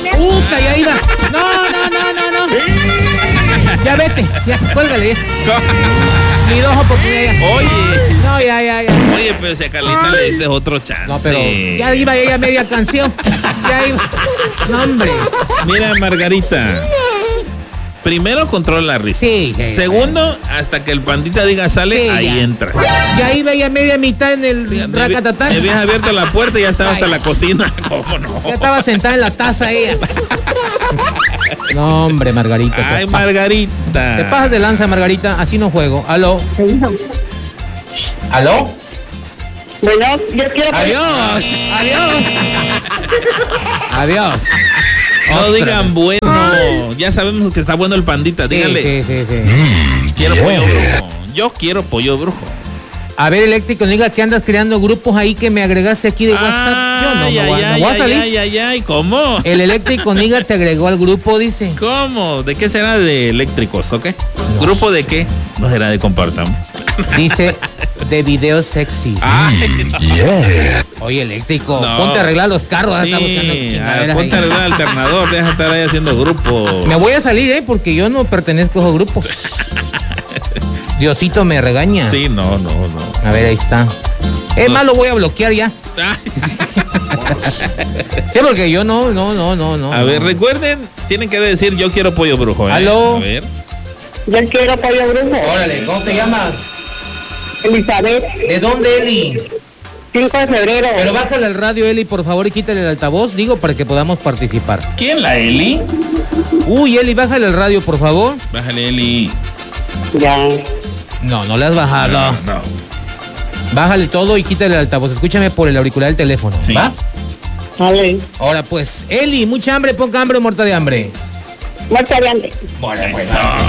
Puta, ya iba. No. Ya vete, ya, cuélgale. Ni dos oportunidades. Oye. No, ya. Oye, pero si a Carlita le diste otro chance. No, pero ya iba ella media canción. Ya iba. No, hombre. Mira, Margarita. Primero, controla la risa. Sí. Segundo, hasta que el pandita diga sale, Sí, ahí ya. entra. Ya iba ella media mitad en el racatatá. Me habías abierto la puerta y ya estaba hasta la cocina. ¿Cómo no? Ya estaba sentada en la taza ella. No, hombre, Margarita. Ay, Margarita. Te pasas de lanza, Margarita. Así no juego. ¿Aló? ¿Aló? Bueno, yo quiero... Adiós. No Otra digan vez. bueno. Ya sabemos que está bueno el pandita. Díganle. Sí. Quiero pollo brujo. Yo quiero pollo brujo. A ver, Eléctrico, diga que andas creando grupos ahí que me agregaste aquí de WhatsApp. Yo no voy a salir. Ay, ¿cómo? El Eléctrico Niga te agregó al grupo, dice. ¿Cómo? ¿De qué será? ¿De eléctricos o qué? ¿Grupo de qué? No será de compartamos. Dice de videos sexys. Oye, Eléctrico, No. ponte a arreglar los carros. Está buscando chingaderas ponte a ahí. arreglar alternador. Deja de estar ahí haciendo grupo. Me voy a salir, porque yo no pertenezco a esos grupos. Diosito me regaña. Sí, no. A ver, ahí está. Es más, lo voy a bloquear ya. Ay. Sí, porque yo no. A ver, recuerden, tienen que decir yo quiero pollo brujo. Aló. A ver. Yo quiero pollo brujo. Órale, ¿cómo te llamas? Elizabeth, ¿De dónde, Eli? 5 de febrero. Pero bájale al radio, Eli, por favor, y quítale el altavoz, digo, para que podamos participar. ¿Quién, la Eli? Uy, Eli, bájale al radio, por favor. Bájale, Eli. Ya. No le has bajado. No. Bájale todo y quítale el altavoz. Escúchame por el auricular del teléfono. Sí. ¿Va? Vale. Ahora pues, Eli, mucha hambre, poca hambre o muerta de hambre. Muerta de hambre. Bueno, pues. Eso.